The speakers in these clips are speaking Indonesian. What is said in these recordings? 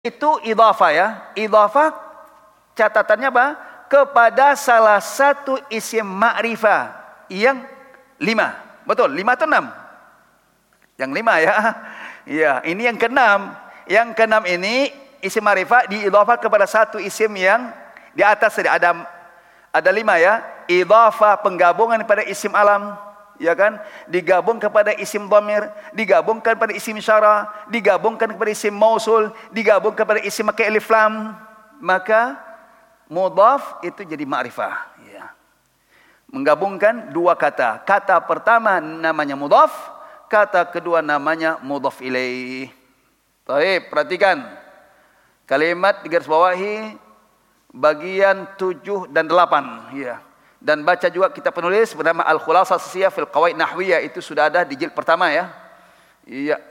Itu idhafah ya. Idhafah catatannya apa? Kepada salah satu isim ma'rifah yang 5. Betul, 5 atau 6? Yang 5 ya. Ya, ini yang ke-6. Yang ke-6 ini isim ma'rifah diidhafah kepada satu isim yang di atas tadi ada 5 ya. Idhafah penggabungan pada isim alam, ya kan? Digabung kepada isim dhamir, digabungkan pada isim isyarah, digabungkan kepada isim mausul, digabung kepada isim pakai alif lam, maka mudhaf itu jadi ma'rifah, ya. Menggabungkan dua kata. Kata pertama namanya mudhaf, kata kedua namanya mudhaf ilaih. Baik, perhatikan. Kalimat digarisbawahi bagian 7 dan 8, ya. Dan baca juga kitab penulis bernama Al-Khulasah Sasiyah fil Qawaid Nahwiyah, itu sudah ada di jilid pertama ya. Iya.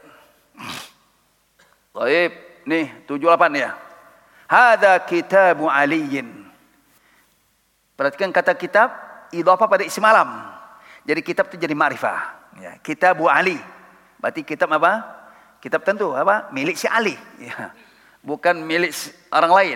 Baik, nih 78 ya. Hadza kitabu Aliyin. Perhatikan kata kitab idhafah pada isim alam. Jadi kitab itu jadi ma'rifah, ya. Kitabu Ali. Berarti kitab apa? Kitab tentu apa? Milik si Ali, ya. Bukan milik orang lain.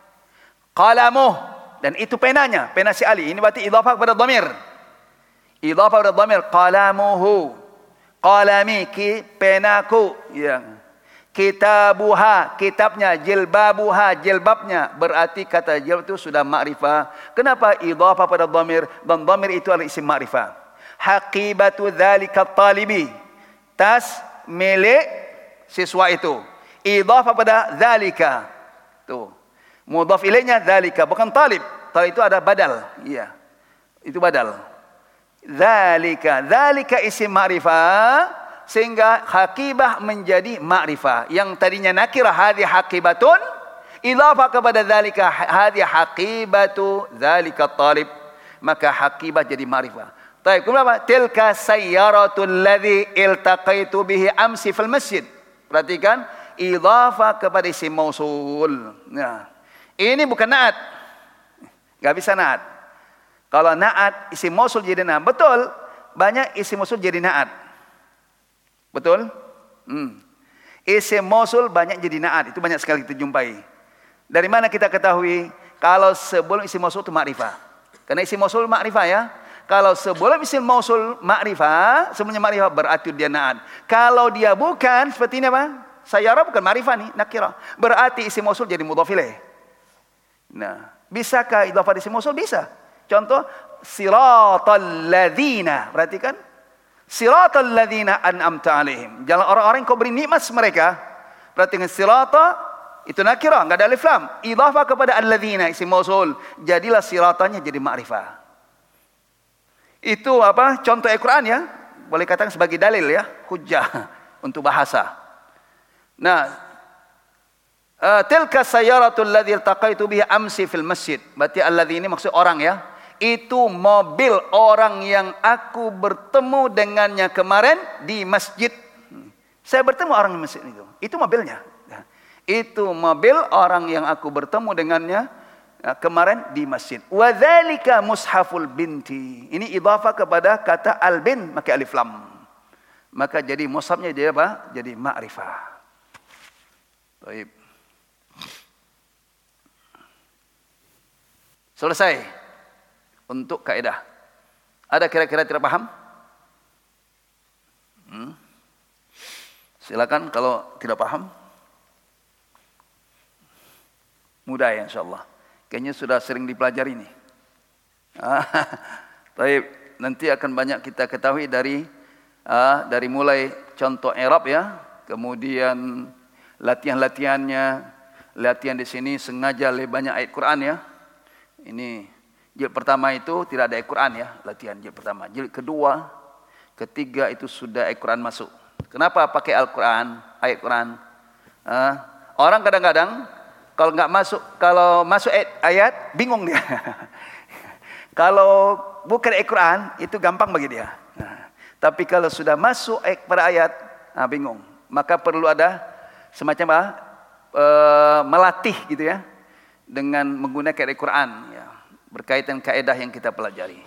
Qalamuh, dan itu penanya, pena si Ali. Ini berarti idhafah kepada dhamir. Idhafah kepada dhamir. Qalamuhu, qalami, penaku, ya. Kitabuha, kitabnya. Jilbabuha, jilbabnya. Berarti kata jilbab itu sudah ma'rifah. Kenapa idhafah pada dhamir? Dan dhamir itu adalah isim ma'rifah. Haqibatu dzalika talibi, tas milik siswa itu. Idhafah pada dzalika, tuh. Mudhaf ilaihnya dzalika, bukan talib. Talib itu ada badal, iya. Itu badal. Dzalika, dzalika isim ma'rifah, sehingga haqibah menjadi ma'rifah. Yang tadinya nakirah, hadhi haqibatun, idhafah kepada dzalika, hadhi haqibatu dzalika talib, maka haqibah jadi ma'rifah. Baik, kemudian apa? Tilka sayyaratul ladzi iltaqaitu bihi amsi fil masjid. Perhatikan, idhafah kepada isim mausul. Nah, ini bukan na'at. Gak bisa na'at. Kalau na'at, isim mausul jadi na'at. Betul. Banyak isim mausul jadi na'at. Betul? Isim mausul banyak jadi na'at. Itu banyak sekali kita jumpai. Dari mana kita ketahui? Kalau sebelum isim mausul itu ma'rifah. Karena isim mausul ma'rifah ya. Kalau sebelum isim mausul ma'rifah, semuanya ma'rifah, berarti dia na'at. Kalau dia bukan, seperti ini apa? Sayyara bukan ma'rifah nih, nakirah. Berarti isim mausul jadi mudhaf ilaih. Nah, bisakah idhafah isim mausul? Bisa. Contoh, siratal ladzina. Perhatikan. Siratal ladzina an'amta alaihim. Jalan orang-orang yang kau beri nikmat mereka. Perhatikan, sirata itu nakirah, enggak ada alif lam. Idhafah kepada alladzina isim mausul. Jadilah siratanya jadi ma'rifah. Itu apa? Contoh Al-Qur'an ya. Boleh katakan sebagai dalil ya, hujjah untuk bahasa. Nah, tilka sayyaratul ladzi iltaqaitu bihi amsi fil masjid. Berarti alladzi ini maksud orang ya. Itu mobil orang yang aku bertemu dengannya kemarin di masjid. Saya bertemu orang di masjid itu. Itu mobilnya. Itu mobil orang yang aku bertemu dengannya kemarin di masjid. Wa dzalika mushaful binti. Ini idhafah kepada kata al-bin pakai alif lam. Maka jadi mushafnya jadi apa? Jadi ma'rifah. Baik. Selesai untuk kaidah. Ada kira-kira tidak paham? Silakan kalau tidak paham. Mudah ya insyaallah. Kayaknya sudah sering dipelajari nih. Baik, nanti akan banyak kita ketahui dari mulai contoh i'rab ya, kemudian latihan-latihannya. Latihan di sini sengaja lebih banyak ayat Quran ya. Ini jilid pertama itu tidak ada ayat Quran ya, latihan jilid pertama. Jilid kedua, ketiga itu sudah ayat Quran masuk. Kenapa pakai Al-Quran, ayat Quran? Orang kadang-kadang kalau masuk ayat bingung dia. Kalau bukan ayat Quran itu gampang bagi dia. Tapi kalau sudah masuk pada ayat, bingung. Maka perlu ada semacam melatih gitu ya, dengan menggunakan ayat Quran ya, berkaitan kaidah yang kita pelajari.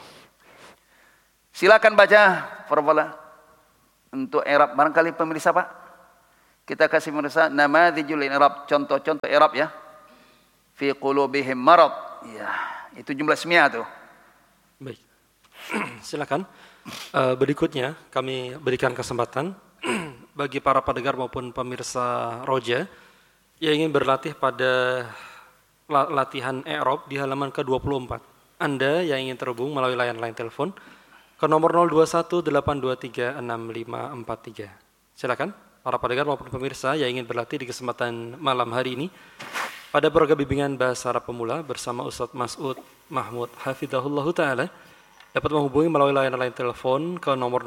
Silakan baca formulah untuk i'rab. Barangkali pemirsa Pak Kita kasih pemirsa namadzijul i'rab, contoh-contoh i'rab ya. Fi qulubihim marad. Ya, itu jumlah ismiyah tuh. Baik. Silakan. Berikutnya kami berikan kesempatan bagi para pendengar maupun pemirsa Roja yang ingin berlatih pada latihan i'rab di halaman ke-24. Anda yang ingin terhubung melalui line telepon ke nomor 0218236543. Silakan para pendengar maupun pemirsa yang ingin berlatih di kesempatan malam hari ini pada program bimbingan bahasa Arab pemula bersama Ustaz Mas'ud Mahmud Hafizahullah Ta'ala dapat menghubungi melalui line telepon ke nomor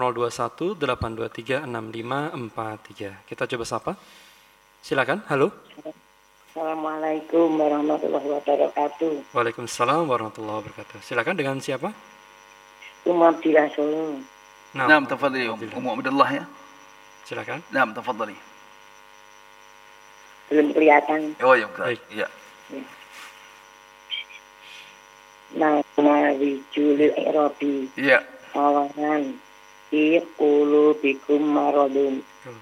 0218236543. Kita coba sapa. Silakan. Halo. Assalamualaikum warahmatullahi wabarakatuh. Waalaikumsalam warahmatullahi wabarakatuh. Silakan, dengan siapa? Abdillah Solo. Naam, tafadhali Abdullah ya. Silakan. Naam, tafadhali. Belum kelihatan. Oh ya, baik. Ya. Namadzijul i'rabi. Iya. Awalan fi qulubikum maradun.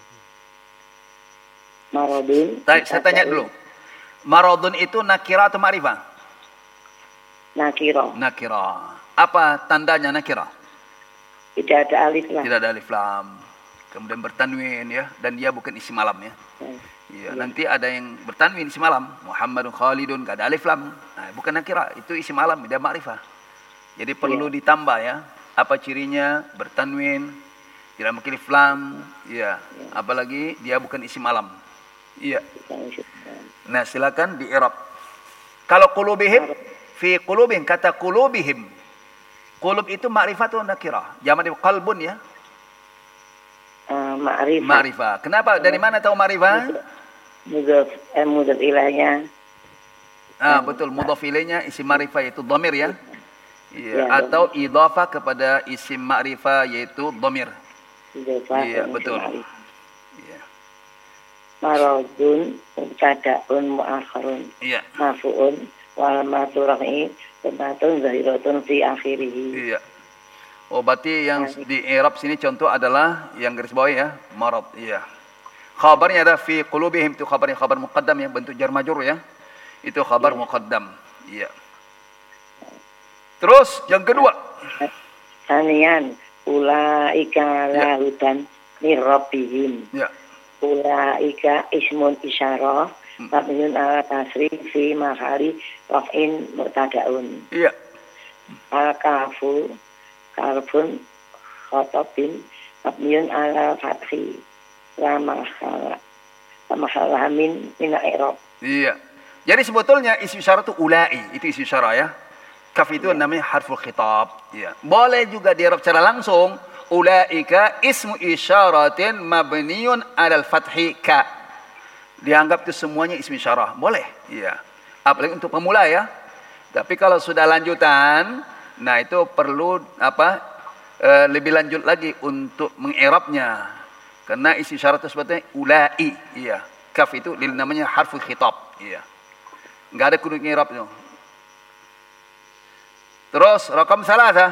Maradun. Baik, saya tanya dulu. Maradun itu nakira atau ma'rifah? Nakira. Nakira. Apa tandanya nakira? Tidak ada alif lam. Tidak ada alif lam. Kemudian bertanwin ya, dan dia bukan isim alam ya. Iya, nanti ada yang bertanwin isim alam. Muhammadun Khalidun, enggak ada alif lam. Nah, bukan nakira, itu isim alam, dia ma'rifah. Jadi perlu ditambah ya. Apa cirinya? Bertanwin, tidak mungkin alif lam, ya. Apalagi dia bukan isim alam. Iya. Nah, silakan di i'rab. Kalau qulubihim, fi qulubihim, kata qulubihim. Qulub itu ma'rifah atau nakirah? Jamak qalbun ya. Ma'rifah. Ma'rifah. Kenapa? Dari mana tahu ma'rifah? Mudhaf ilainya. Betul, mudhaf ilainya isim ma'rifah yaitu dhamir ya. Iya, atau idhafah kepada isim ma'rifah yaitu dhamir. Iya, betul. Iya. Maradun mubtada'un mu'akhirun. Iya. Marfu'un wa alamatu raf'i dhammatun zahiratun fi akhirih. Iya. Oh, berarti yang di i'rab sini contoh adalah yang garis bawah ya, marad. Iya. Khabarnya ada fi qulubihim, itu khabarnya khabar muqaddam ya, bentuk jar majrur ya. Itu khabar muqaddam. Iya. Terus yang kedua. Sanian ulaika la hudan min rabbihim. Ya. Ulaika ismun isyarah mabniun ala tasrif fi mahali raf'in mubtada'un. Iya. Al-kafu karbun khotabin mabniun ala fathi la mahala min i'rab. Iya. Jadi sebetulnya isim isyarah itu ulai, itu isim isyarah ya. Kaf itu namanya harful khitab. Iya. Boleh juga di-i'rab secara langsung. Ulaika ismu isyaratin mabniun alal fathi ka. Dianggap itu semuanya ismu isyarah. Boleh. Iya. Apalagi untuk pemula ya. Tapi kalau sudah lanjutan, nah itu perlu lebih lanjut lagi untuk meng'irabnya. Karena ismu isyarah itu sebetulnya ulai. Iya. Kaf itu namanya harful khitab. Iya. Enggak ada kudu ng'irab itu. Terus rakam salasa.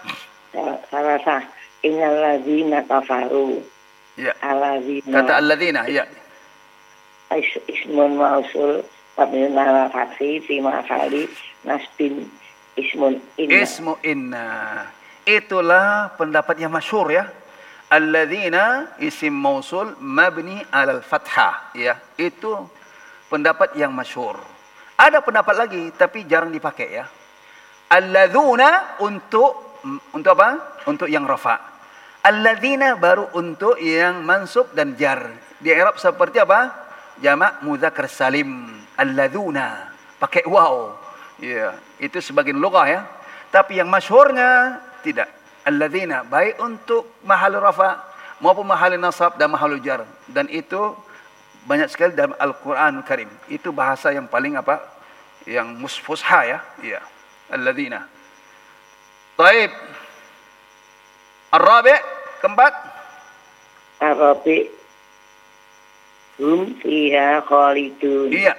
Innal ladzina kafaru. Ya. Alladzina. Kata alladzina, ya. Ismun mausul mabniun ala fathi fi ma'fali nasbin ismun inna. Ismu inna. Itulah pendapat yang masyhur ya. Alladzina isim mausul mabni ala fathah ya. Itu pendapat yang masyhur. Ada pendapat lagi tapi jarang dipakai ya. Alladzuna untuk apa? Untuk yang rafa. Alladzina baru untuk yang mansub dan jar. Di i'rab seperti apa? Jamak mudzakkar salim. Alladzuna pakai waw. Ya, itu sebagian lughah ya. Tapi yang masyhurnya tidak. Alladzina baik untuk mahal rafa maupun mahal nasab dan mahal jar. Dan itu banyak sekali dalam Al-Qur'anul Karim. Itu bahasa yang paling apa? Yang fusha ya. Iya. Alladzina. Baik. Ar-rabi' keempat. Ar-rabi' hum fiha khalidun. Iya.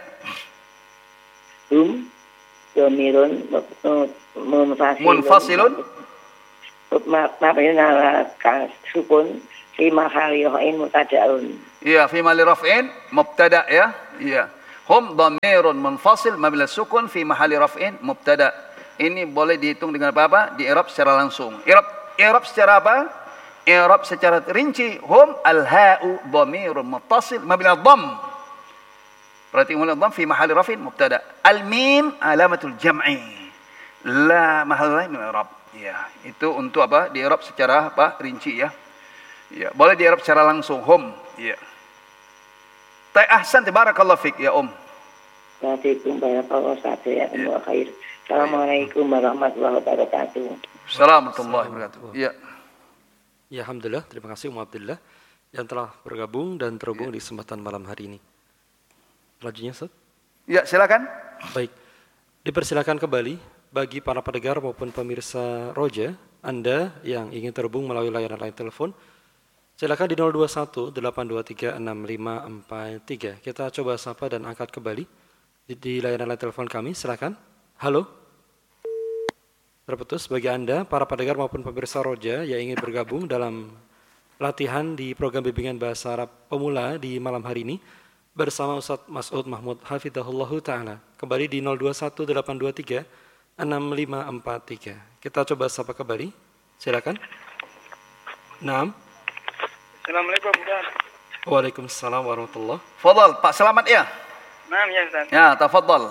Hum domirun Munfasilun. Mabniun ala sukun fi mahali raf'in mubtada'un. Ya, fi mahalli raf'in mubtada ya. Ya. Hum dhamirun munfasil mabni sukun fi mahalli raf'in mubtada. Ini boleh dihitung dengan apa? Di i'rab secara langsung. I'rab secara apa? I'rab secara rinci. Hum al-ha'u dhamirun muttasil mabni dhamm. Berarti mulai dhamm fi mahalli raf'in mubtada. Al-mim alamatul jam'i. La mahalla min i'rab. Ya, itu untuk apa? Di i'rab secara apa? Rinci ya. Ya, boleh di i'rab secara langsung. Hum. Ya. Ahsan barakallahu fik ya Waalaikumsalam warahmatullahi wabarakatuh. Assalamualaikum warahmatullahi wabarakatuh. Assalamualaikum warahmatullahi wabarakatuh. Ya. Ya, alhamdulillah, terima kasih Abdullah yang telah bergabung dan terhubung di kesempatan malam hari ini. Selanjutnya, Ustaz. Ya, silakan. Baik. Dipersilakan kembali bagi para pendengar maupun pemirsa Roja, Anda yang ingin terhubung melalui layanan line telepon, silakan di 021 823 6543. Kita coba sapa dan angkat kembali di layanan line telepon kami. Silakan. Halo. Terputus bagi Anda para pendengar maupun pemirsa Roja yang ingin bergabung dalam latihan di program bimbingan bahasa Arab pemula di malam hari ini bersama Ustaz Mas'ud Mahmud Hafidhahullahu Ta'ala. Kembali di 021 823 6543. Kita coba sapa kembali. Silakan. Naam. Assalamualaikum Ustaz. Waalaikumsalam warahmatullahi. Fadal, Pak Selamat ya. Naam ya Ustaz. Ya, tafadhal.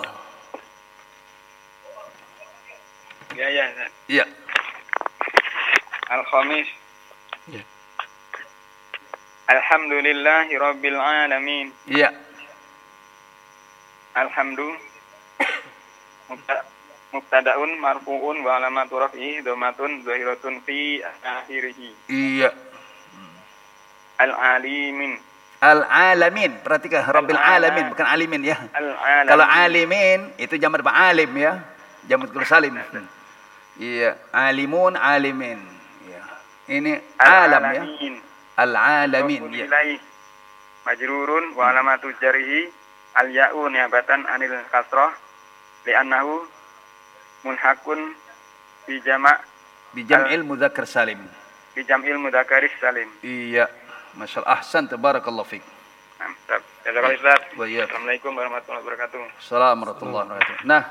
Ya Ustaz. Ya. Al-Khamis. Ya. Alhamdulillahi Rabbil Alamin. Ya. Alhamdu Mubtada'un marfu'un wa alamatu raf'ihi dhammatun zahiratun fi akhirih. Iya. Al-Alimin. Al-alamin, perhatikan Rabbil alamin bukan alimin ya. Al-alamin. Kalau alimin itu jamak alim ya. Jamak salim. Iya, alimun alimin. Ya. Ini alam ya. Al-alamin ya. Majrurun wa alamatu jarihi al-ya'u niabatan anil kasrah li'annahu munhakun bi jam'il mudzakkar salim. Bi jam'il mudzakkaris salim. Iya. Masyaallah, ahsan tabarakallahu fik. Mantap. Jazakallahu Ustaz. Wa iyyakum. Assalamualaikum warahmatullahi wabarakatuh. Assalamualaikum warahmatullahi wabarakatuh. Nah,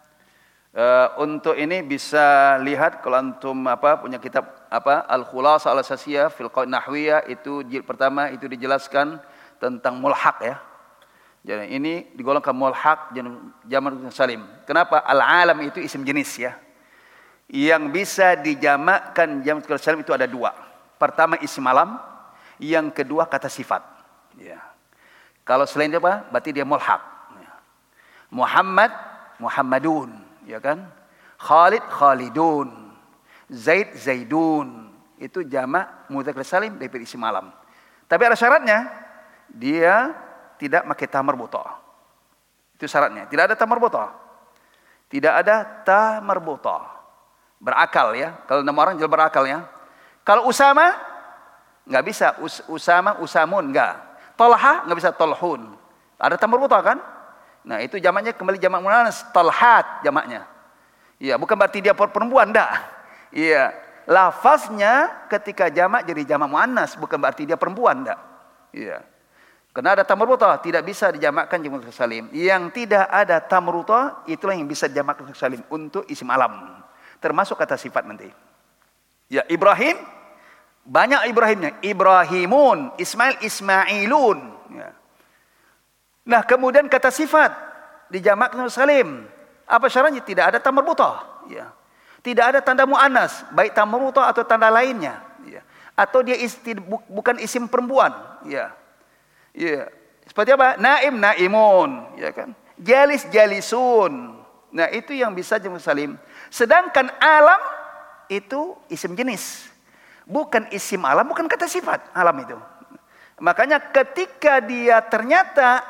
untuk ini bisa lihat kalau antum punya kitab Al-Khulasa Al-Asasiyah fil Qawaid Nahwiyah, itu jilid pertama itu dijelaskan tentang mulhaq ya. Jadi ini digolongkan mulhaq jamak salim. Kenapa? Al-alam itu isim jenis ya. Yang bisa dijamakkan jamak salim itu ada dua. Pertama isim alam, yang kedua kata sifat. Ya. Kalau selain itu apa? Berarti dia mulhaq. Ya. Muhammad, Muhammadun, ya kan? Khalid, Khalidun. Zaid, Zaidun. Itu jamak mudzakkar salim dari isim alam. Tapi ada syaratnya, dia tidak pakai ta marbutah. Itu syaratnya. Tidak ada ta marbutah. Tidak ada ta marbutah. Berakal ya. Kalau nama orang jelas berakal ya. Kalau Usama nggak bisa Usama, Usamun nggak. Talha nggak bisa Talhun. Ada ta marbutah kan? Nah itu jamaknya kembali jamak muannas, Talhat jamaknya. Iya, bukan berarti dia perempuan, enggak. Iya, lafaznya ketika jamak jadi jamak muannas, bukan berarti dia perempuan, enggak. Iya. Karena ada ta marbutah, tidak bisa dijamakkan jamak salim. Yang tidak ada ta marbutah itulah yang bisa dijamakkan salim untuk isim alam. Termasuk kata sifat nanti. Ya, Ibrahim banyak Ibrahimnya. Ibrahimun, Ismail, Ismailun. Ya. Nah, kemudian kata sifat dijamakkan salim. Apa syaratnya? Tidak ada ta marbutah. Ya. Tidak ada tanda muannas, baik ta marbutah atau tanda lainnya. Ya. Atau dia bukan isim perempuan. Ya. Ya. Seperti apa? Naim, naimun. Ya kan? Jalis, jalisun. Nah, itu yang bisa jamak salim. Sedangkan alam itu isim jenis. Bukan isim alam, bukan kata sifat alam itu. Makanya ketika dia ternyata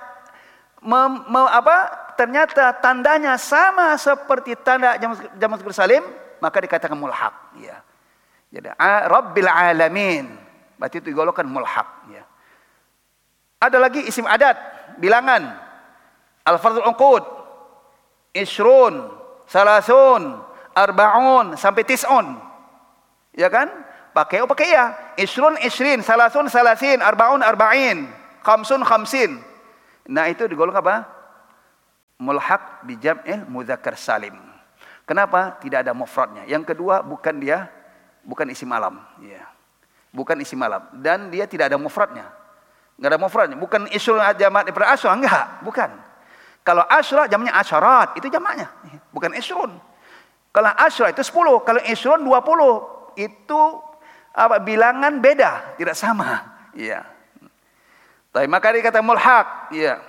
ternyata tandanya sama seperti tanda jamak salim, maka dikatakan mulhaq ya. Jadi Rabbil alamin, berarti itu digolongkan mulhaq ya. Ada lagi isim adat, bilangan. Al-fardhul uqud, ishrun, salasun, arba'un sampai tis'un. Ya kan? Pakai ya. Ishrun, ishrin, salasun, salasin, arba'un, arba'in, khamsun khamsin. Nah itu digolong apa? Mulhaq bi jam'il mudzakkar salim. Kenapa? Tidak ada mufradnya. Yang kedua bukan isim alam, ya. Bukan isim alam dan dia tidak ada mufradnya. Enggak ada mufradnya. Bukan isrun jamak daripada asra, enggak, bukan. Kalau asra jamaknya asyarat, itu jamaknya, bukan isrun. Kalau asra itu 10, kalau isrun 20. Itu apa? Bilangan beda, tidak sama, ya. Tapi maka dia kata mulhaq, ya.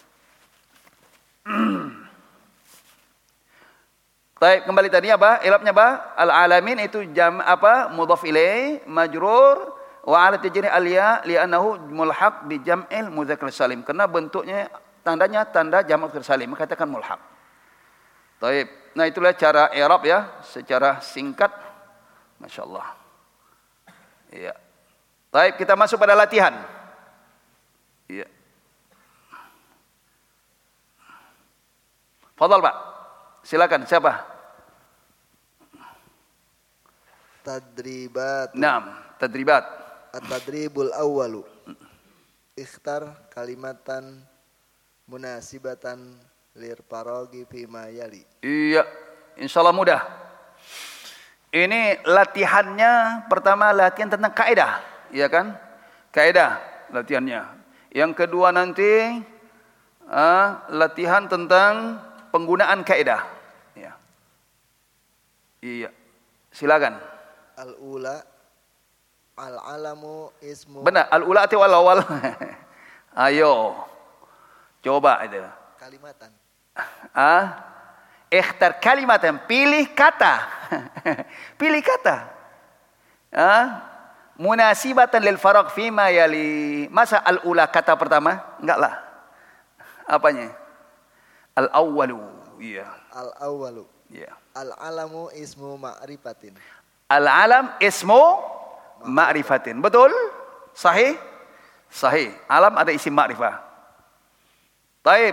Baik, kembali tadi apa? I'rabnya apa? Al-alamin itu jam apa? Mudhaf ilaih, majrur wa alat tajri al-ya li'annahu mulhaq bi jam'il mudzakkar salim. Karena bentuknya tandanya tanda jamak mudzakkar salim, katakan mulhaq. Baik. Nah, itulah cara i'rab ya, secara singkat. Masyaallah. Iya. Baik, kita masuk pada latihan. Iya. Fadhal, Pak. Silakan, siapa? Tadribat. Naam, tadribat. At-tadribul awwalu. Ikhtar kalimatan munasibatan lirparagi fima yali. Iya, insyaallah mudah. Ini latihannya pertama latihan tentang kaidah, iya kan? Kaidah latihannya. Yang kedua nanti latihan tentang penggunaan kaidah. Ya. Iya. Silakan. Al-ula al-alamu ismu. Benar, al-ula atau al-awal? Ayo. Coba itu. Kalimatan. Ikhtar kalimatan, pilih kata. Pilih kata. Munasibatan lil faraq fima yali. Masa al-ula kata pertama? Enggak lah. Apanya? Al-awwalu. Iya. Al-awwalu. Iya. Al-alamu ismu ma'rifatin. Al-alam ismu ma'rifatin. Betul? Sahih? Sahih. Alam ada isim ma'rifah. Taib.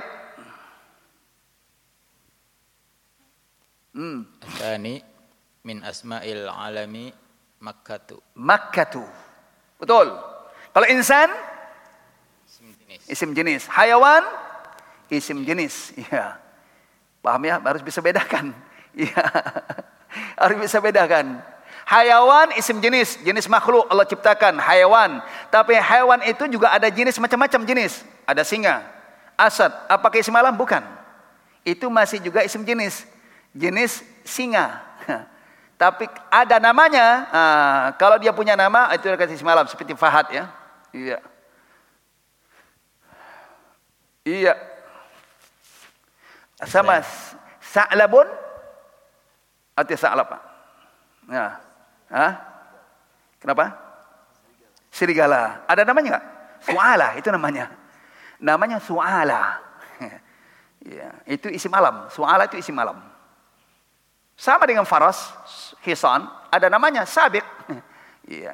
Tsani min asma'il alami Makkatu. Makkatu. Betul. Kalau insan? Isim jenis. Hayawan? Isim jenis. Iya. Paham ya? Harus bisa bedakan. Iya. Harus bisa bedakan. Hayawan isim jenis, jenis makhluk Allah ciptakan, hayawan. Tapi hayawan itu juga ada jenis macam-macam jenis. Ada singa, asad. Apakah isim alam? Bukan. Itu masih juga isim jenis. Jenis singa. Tapi ada namanya. Kalau dia punya nama itu dikasih isim alam seperti Fahad ya. Iya. Iya. Sama sa'labun atau sa'lab. Nah. Kenapa? Serigala. Ada namanya enggak? Su'ala itu namanya. Namanya su'ala. Ya, itu isim alam. Su'ala itu isim alam. Sama dengan faras, hisan, ada namanya sabiq. Iya.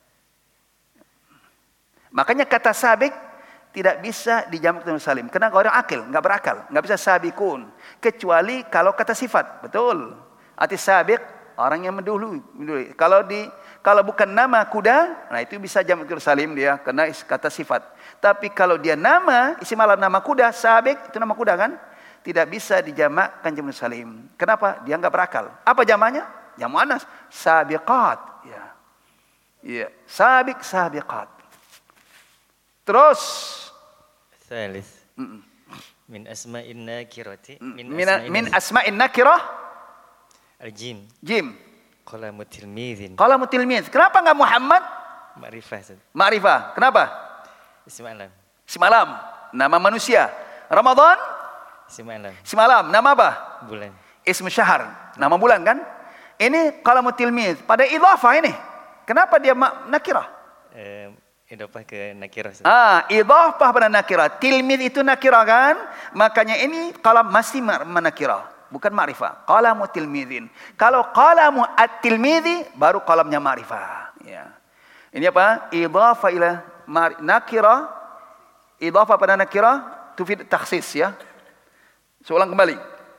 Makanya kata sabiq tidak bisa dijamak dengan salim. Karena orang akil, enggak berakal, enggak bisa sabiqun kecuali kalau kata sifat. Betul. Arti sabiq orang yang mendahului. Kalau bukan nama kuda, nah itu bisa jamak salim dia karena kata sifat. Tapi kalau dia nama, isim alam nama kuda, sabiq itu nama kuda kan? Tidak bisa dijamakkan jamak salim. Kenapa? Dia enggak berakal. Apa jamaknya? Jamak muannas, sabiqat. Ya. Iya, sabiq sabiqat. Terus Tsalits. Min asma'in nakirati. Min asma'in nakirah. Al-jim. Jim. Qalamu tilmizin. Qalamu tilmiz. Kenapa enggak Muhammad? Ma'rifah. Ma'rifah. Kenapa? Isim alam. Isim alam. Nama manusia. Ramadan? Isim alam. Isim alam. Nama apa? Bulan. Ismu syahr. Nama bulan kan? Ini qalamu tilmiz. Pada idhafah ini. Kenapa dia nakirah? Idhafah ke nakirah. Idhafah pada nakirah. Tilmiz itu nakirah kan? Makanya ini qalam masih menakirah. Bukan ma'rifah. Qalamu tilmizin. Kalau qalamu at-tilmizi baru qalamnya ma'rifah. Ya. Ini apa? Idhafah ila nakirah. Idhafah pada nakirah tufid takhsis ya. Seulang kembali.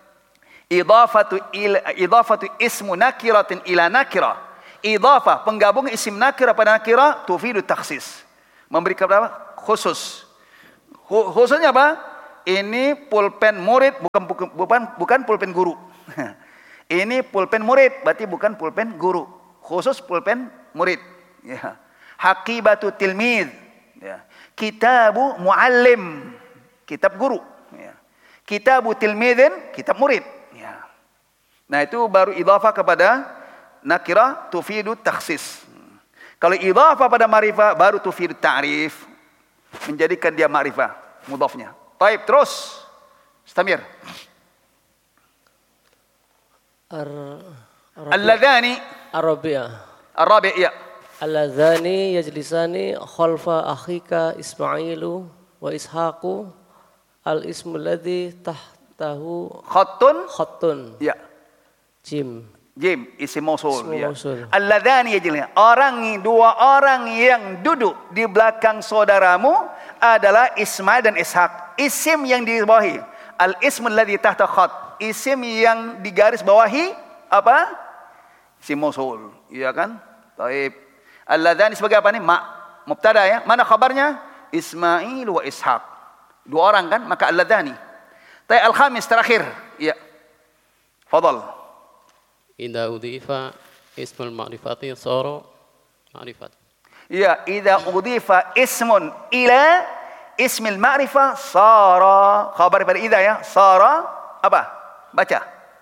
Idhafatu ismu nakiratin ila nakirah. Idhafah penggabung isim nakirah pada nakirah tufidu takhsis. Memberikan apa? Khusus. Khususnya apa? Ini pulpen murid, bukan pulpen guru. Ini pulpen murid, berarti bukan pulpen guru. Khusus pulpen murid. Ya. Haqibatu tilmid. Ya. Kitabu muallim, kitab guru. Ya. Kitabu tilmidin, kitab murid. Ya. Nah itu baru idhafah kepada nakirah tufidu takhsis. Kalau idhafah pada ma'rifah baru tufidu ta'rif, menjadikan dia ma'rifah mudhafnya. Baik, terus istamir. Alladhani Arabi, ya. Alladhani yajlisani khalfa akhika Ismailu wa Ishaqu al-ismu alladhi tahtahu khattun. Ya. Jim, isim mausul. Ya. Mausul. Alladhani yajlisani. Dua orang yang duduk di belakang saudaramu adalah Ismail dan Ishaq. Isim yang dibawahi. Al-ismu alladhi tahta khat. Isim yang digaris bawahi apa? Isim mausul. Iya kan? Baik. Alladhani sebagai apa nih? Mubtada ya. Mana khabarnya? Ismail wa Ishaq. Dua orang kan? Maka alladhani. Tapi al-khamis terakhir. Iya. Fadal. Idza udhifa ismul ma'rifati sara ma'rifat. Iya, idza udhifa ismun ila ismil ma'rifah sara. Khabar pada idza ya. Sara apa? Baca.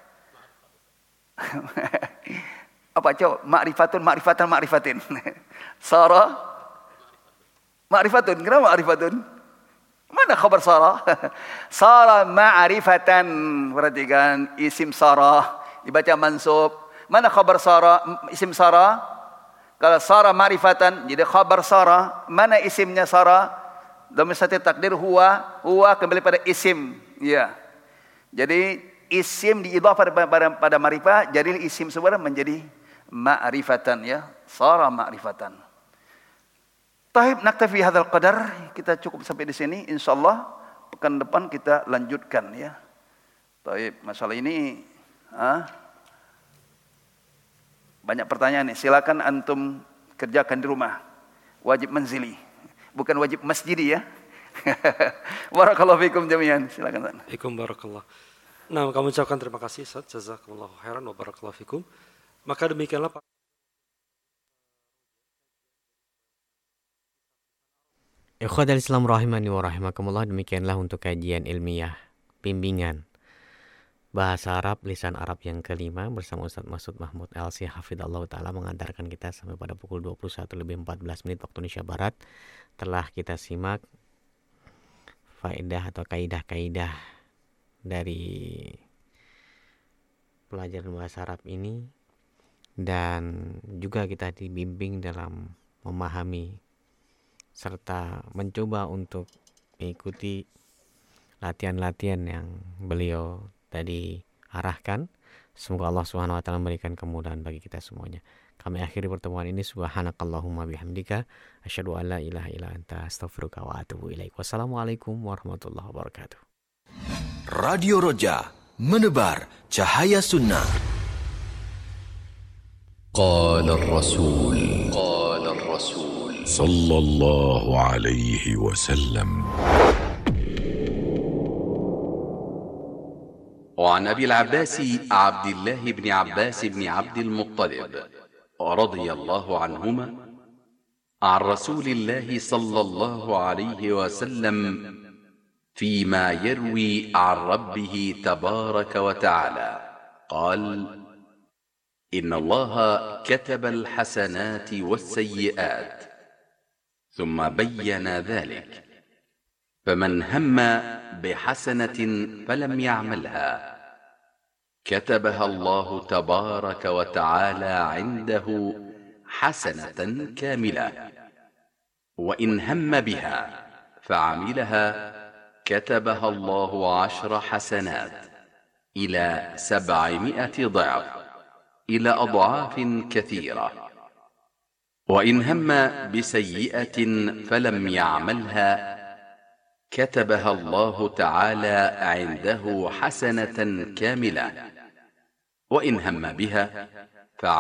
Apa coba? Ma'rifatin. Sara ma'rifatun. Kenapa ma'rifatun? Mana khabar Sara? Sara ma'rifatan. Perhatikan isim Sara dibaca mansub. Mana khabar Sara? Isim Sara. Kalau Sara ma'rifatan jadi khabar Sara. Mana isimnya Sara? Dhamir satu takdir huwa kembali pada isim. Ya. Jadi isim diidhafah pada ma'rifah, jadi isim sebenarnya menjadi ma'rifatan ya. Sara ma'rifatan. Taib naktafi hadzal qadar, kita cukup sampai di sini. Insyaallah pekan depan kita lanjutkan ya. Taib, masalah ini banyak pertanyaan nih. Silakan antum kerjakan di rumah. Wajib manzili, bukan wajib masjidi ya. Barakallahu fikum jami'an. Silakan. Waalaikumsalam barakallah. Nah, kami ucapkan terima kasih Ustaz. Jazakumullahu khairan wa barakallahu fikum. Maka demikianlah Pak. Ikhwatal Islam rahimani wa rahimakumullah, demikianlah untuk kajian ilmiah bimbingan bahasa Arab lisan Arab yang kelima bersama Ustaz Masud Mahmud LC hafidhallahu taala, mengantarkan kita sampai pada pukul 21:14 waktu Indonesia Barat. Telah kita simak faedah atau kaidah-kaidah dari pelajaran bahasa Arab ini, dan juga kita dibimbing dalam memahami serta mencoba untuk mengikuti latihan-latihan yang beliau tadi arahkan. Semoga Allah Subhanahu wa taala memberikan kemudahan bagi kita semuanya. Kami akhiri pertemuan ini. Subhanakallahumma bihamdika asyhadu an la ilaha illa anta astaghfiruka wa atubu ilaik. Wassalamualaikum warahmatullahi wabarakatuh. Radio Roja, menebar cahaya sunnah. Qala ar-rasul sallallahu alaihi wasallam. وعن أبي العباس عبد الله بن عباس بن عبد المطلب رضي الله عنهما عن رسول الله صلى الله عليه وسلم فيما يروي عن ربه تبارك وتعالى قال: إن الله كتب الحسنات والسيئات ثم بين ذلك، فمن هم بحسنة فلم يعملها كتبها الله تبارك وتعالى عنده حسنة كاملة، وإن هم بها فعملها كتبها الله 10 حسنات إلى 700 ضعف إلى أضعاف كثيرة، وإن هم بسيئة فلم يعملها كتبها الله تعالى عنده حسنة كاملة، وإن هم بها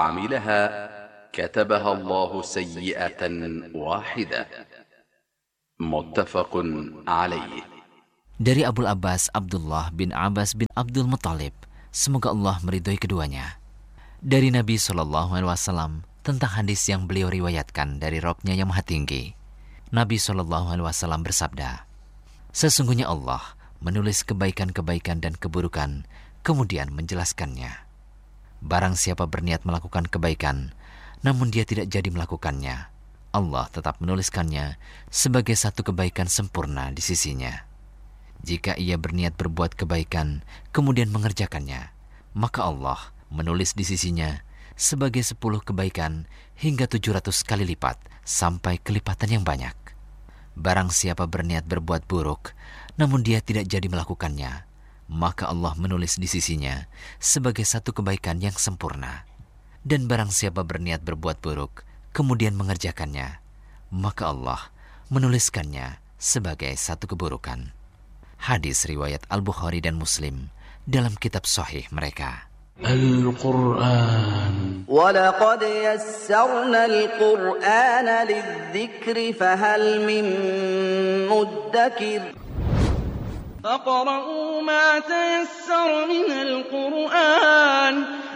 فعملها كتبها الله سيئة واحدة. متفق عليه. Dari Abul Abbas Abdullah bin Abbas bin Abdul Muttalib, semoga Allah meridhoi keduanya. Dari Nabi SAW tentang hadis yang beliau riwayatkan dari Rabb-Nya yang Maha Tinggi. Nabi SAW bersabda, sesungguhnya Allah menulis kebaikan-kebaikan dan keburukan, kemudian menjelaskannya. Barang siapa berniat melakukan kebaikan, namun dia tidak jadi melakukannya, Allah tetap menuliskannya sebagai satu kebaikan sempurna di sisinya. Jika ia berniat berbuat kebaikan, kemudian mengerjakannya, maka Allah menulis di sisinya sebagai 10 kebaikan hingga 700 kali lipat sampai kelipatan yang banyak. Barang siapa berniat berbuat buruk, namun dia tidak jadi melakukannya, maka Allah menulis di sisinya sebagai satu kebaikan yang sempurna. Dan barang siapa berniat berbuat buruk, kemudian mengerjakannya, maka Allah menuliskannya sebagai satu keburukan. Hadis riwayat Al-Bukhari dan Muslim dalam kitab sahih mereka. Al-Quran. وَلَقَدْ يَسَّرْنَا الْقُرْآنَ لِلذِّكْرِ فَهَلْ مِن مُّدَّكِرٍ فَاقْرَؤُوا مَا تَيَسَّرَ مِنَ الْقُرْآنِ